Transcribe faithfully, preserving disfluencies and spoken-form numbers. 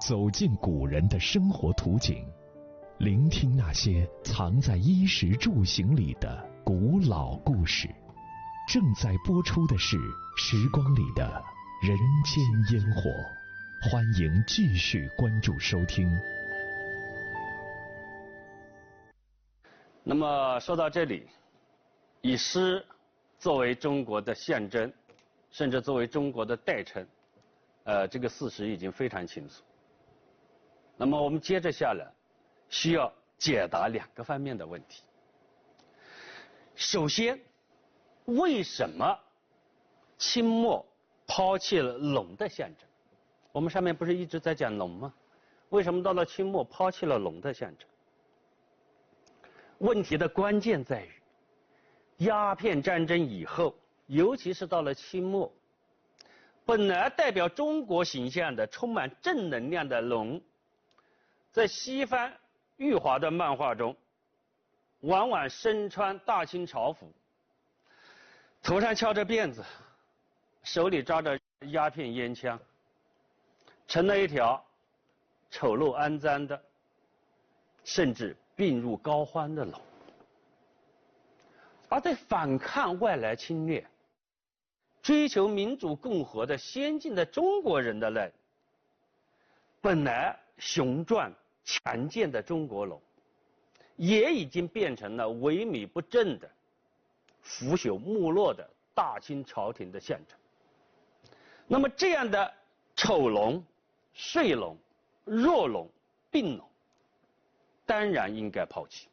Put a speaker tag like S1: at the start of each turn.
S1: 走进古人的生活图景，聆听那些藏在衣食住行里的古老故事。正在播出的是《时光里的人间烟火》，欢迎继续关注收听。
S2: 那么说到这里，以诗作为中国的象征，甚至作为中国的代称，呃，这个事实已经非常清楚。那么我们接着下来，需要解答两个方面的问题。首先，为什么清末抛弃了龙的象征？我们上面不是一直在讲龙吗？为什么到了清末抛弃了龙的象征？问题的关键在于，鸦片战争以后，尤其是到了清末，本来代表中国形象的、充满正能量的龙，在西方裕华的漫画中，往往身穿大清朝服，头上翘着辫子，手里抓着鸦片烟枪，成了一条丑陋肮脏的，甚至病入膏肓的龙。而在反抗外来侵略、追求民主共和的先进的中国人的那本来雄壮强健的中国龙，也已经变成了萎靡不振的、腐朽没落的大清朝廷的象征。那么这样的丑龙、睡龙、弱龙、病龙，当然应该抛弃。